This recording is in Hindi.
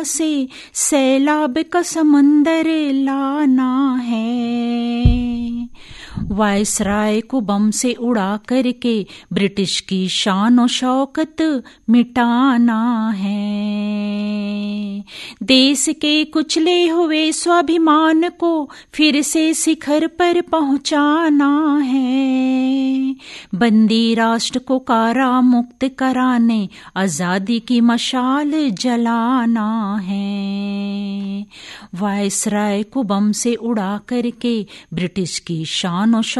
से सैलाब का समंदर लाना है। वायसराय को बम से उड़ा करके ब्रिटिश की शान और शौकत मिटाना है। देश के कुचले हुए स्वाभिमान को फिर से शिखर पर पहुंचाना है। बंदी राष्ट्र को कारा मुक्त कराने आजादी की मशाल जलाना है। वायसराय को बम से उड़ा करके ब्रिटिश की शान और